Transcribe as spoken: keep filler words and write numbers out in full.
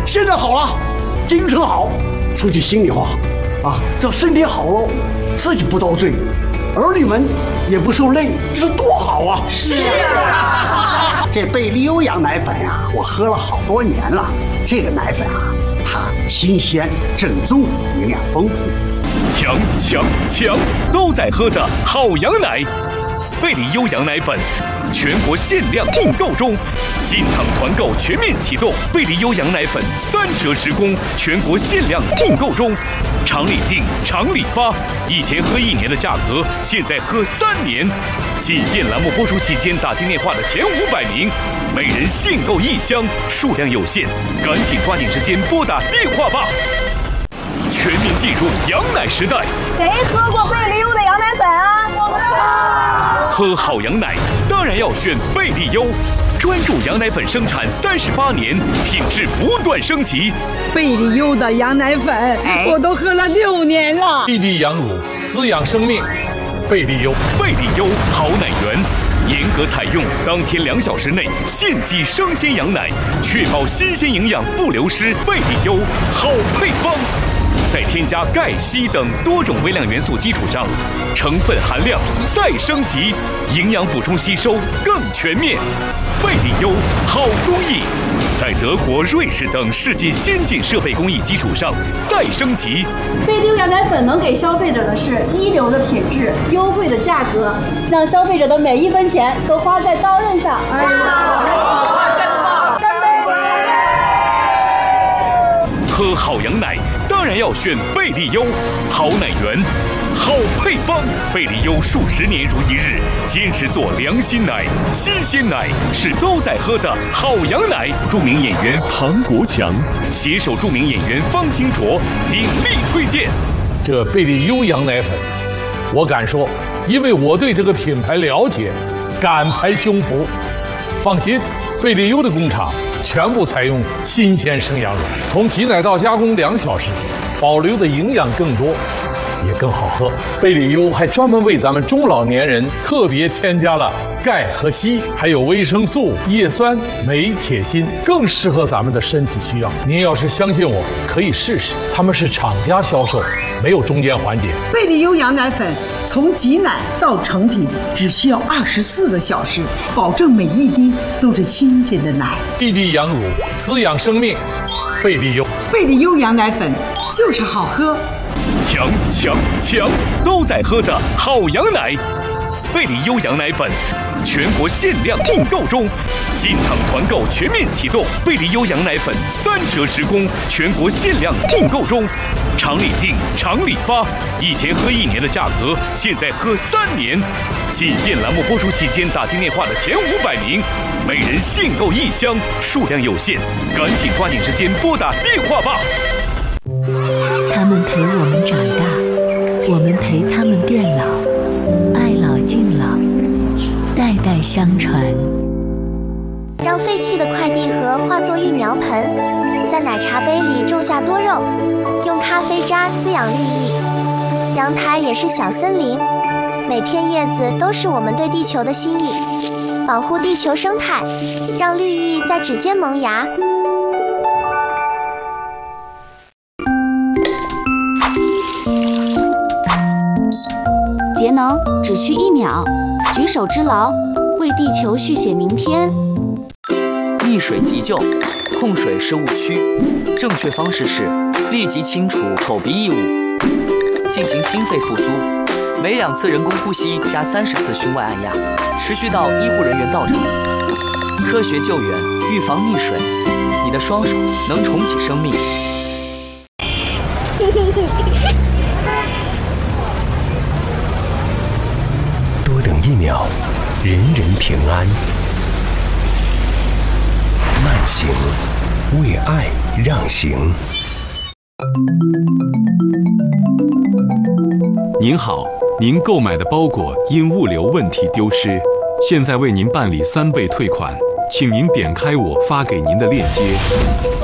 现在好了，精神好。说句心里话，啊，这身体好了，自己不遭罪，儿女们也不受累，这是多好啊！ 是啊， 这贝利优羊奶粉呀、啊，我喝了好多年了。这个奶粉啊，它新鲜、正宗，营养丰富。 强强强，都在喝的好羊奶，贝利优羊奶粉。全国限量订购中，进场团购全面启动，贝利优羊奶粉三折直供，全国限量订购中，厂里订，厂里发，以前喝一年的价格，现在喝三年。仅限栏目播出期间打进电话的前五百名，每人限购一箱，数量有限，赶紧抓紧时间拨打电话吧！全面进入羊奶时代， 谁喝过贝利优的羊奶粉啊？我们喝好羊奶当然要选贝利优，专注羊奶粉生产三十八年，品质不断升级。 贝利优的羊奶粉，哎、我都喝了六年了。 滴滴羊乳，滋养生命。贝利优， 贝利优好奶源，严格采用当天两小时内现挤生鲜羊奶，确保新鲜营养不流失。贝利优好配方。在添加钙、硒等多种微量元素基础上，成分含量再升级，营养补充吸收更全面。贝利优好工艺，在德国、瑞士等世界先进设备工艺基础上再升级。 贝利优羊奶粉能给消费者的是一流的品质、优惠的价格，让消费者的每一分钱都花在刀刃上。哎呀，真棒！干杯！ 喝好羊奶当然要选贝利优，好奶源，好配方。贝利优数十年如一日，坚持做良心奶、新鲜奶，是都在喝的好羊奶。著名演员唐国强携手著名演员方清卓鼎力推荐这贝利优羊奶粉。我敢说，因为我对这个品牌了解，敢拍胸脯。放心，贝利优的工厂全部采用新鲜生羊乳，从挤奶到加工两小时，保留的营养更多，也更好喝。贝利优还专门为咱们中老年人特别添加了钙和硒，还有维生素、叶酸、镁、铁、锌，更适合咱们的身体需要。您要是相信我，可以试试，他们是厂家销售，没有中间环节。 贝利优羊奶粉从挤奶到成品只需要二十四个小时，保证每一滴都是新鲜的奶。 滴滴羊乳，滋养生命。贝利优， 贝利优羊奶粉就是好喝。 强强强，都在喝的好羊奶。贝利优羊奶粉全国限量订购中，进场团购全面启动，贝利优羊奶粉三折直供，全国限量订购中，厂里订，厂里发，以前喝一年的价格，现在喝三年。仅限栏目播出期间打进电话的前五百名，每人限购一箱，数量有限，赶紧抓紧时间拨打电话吧。 他们陪我们长大，我们陪他们变老，爱老敬老，代代相传。 让废弃的快递盒化作育苗盆，在奶茶杯里种下多肉，用咖啡渣滋养绿意。阳台也是小森林，每片叶子都是我们对地球的心意。保护地球生态，让绿意在指尖萌芽。节能只需一秒，举手之劳，为地球续写明天。 溺水急救，控水是误区，正确方式是立即清除口鼻异物，进行心肺复苏，每两次人工呼吸加三十次胸外按压，持续到医护人员到场。科学救援，预防溺水，你的双手能重启生命。 多等一秒，人人平安。慢行，为爱让行。 您好，您购买的包裹因物流问题丢失，现在为您办理三倍退款，请您点开我发给您的链接。